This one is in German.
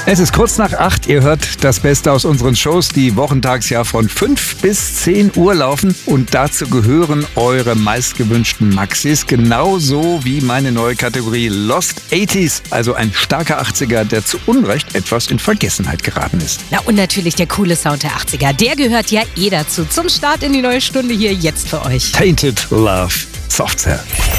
Es ist kurz nach 8. Ihr hört das Beste aus unseren Shows, die wochentags ja von 5 bis 10 Uhr laufen. Und dazu gehören eure meistgewünschten Maxis, genauso wie meine neue Kategorie Lost 80s. Also ein starker 80er, der zu Unrecht etwas in Vergessenheit geraten ist. Na und natürlich der coole Sound der 80er. Der gehört ja dazu. Zum Start in die neue Stunde hier jetzt für euch. Tainted Love, Soft Cell.